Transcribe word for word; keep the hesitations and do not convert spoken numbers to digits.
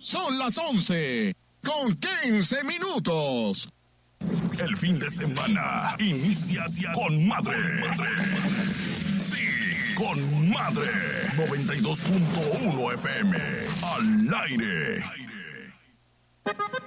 Son las once, con quince minutos. El fin de semana inicia con madre. Sí, con madre. noventa y dos punto uno F M. Al aire.